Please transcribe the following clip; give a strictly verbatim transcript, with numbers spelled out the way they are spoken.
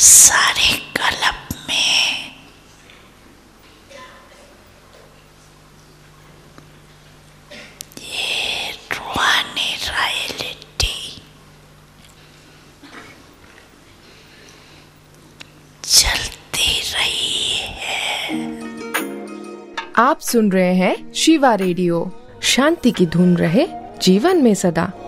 सारे कलप में ये रूहानी रॉयल्टी चलती रही है। आप सुन रहे हैं शिवा रेडियो। शांति की धुन रहे जीवन में सदा।